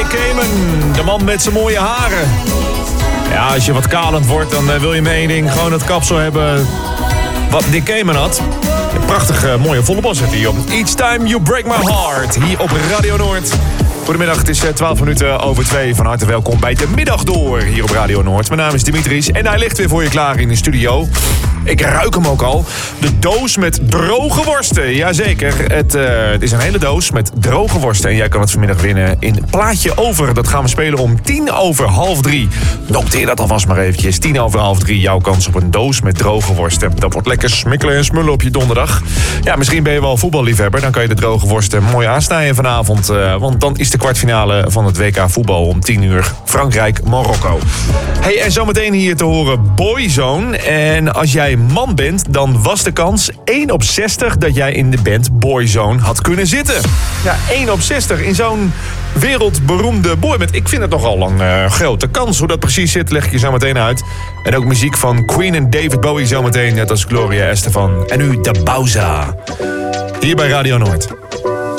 Nick Cayman, de man met zijn mooie haren. Ja, als je wat kalend wordt, dan wil je met één ding gewoon het kapsel hebben wat Nick Cayman had. Een prachtige, mooie volle bos heeft hij op. Each Time You Break My Heart, hier op Radio Noord. Goedemiddag, het is 12 minuten over 2. Van harte welkom bij de Middag Door hier op Radio Noord. Mijn naam is Dimitris en hij ligt weer voor je klaar in de studio. Ik ruik hem ook al. De doos met droge worsten. Jazeker, het is een hele doos met droge worsten. En jij kan het vanmiddag winnen in Plaatje Over. Dat gaan we spelen om 2:10. Noteer dat alvast maar eventjes. 2:10, jouw kans op een doos met droge worsten. Dat wordt lekker smikkelen en smullen op je donderdag. Ja, misschien ben je wel voetballiefhebber. Dan kan je de droge worsten mooi aansnijden vanavond. Want dan is de kwartfinale van het WK voetbal om 10:00. Frankrijk-Marokko. Hey, en zometeen hier te horen Boyzone. En als jij man bent, dan was de kans 1 op 60 dat jij in de band Boyzone had kunnen zitten. Ja, 1 op 60 in zo'n wereldberoemde boyband. Ik vind het nogal lang grote kans. Hoe dat precies zit, leg ik je zo meteen uit. En ook muziek van Queen en David Bowie zometeen, net als Gloria Estefan. En nu de Bauza. Hier bij Radio Noord.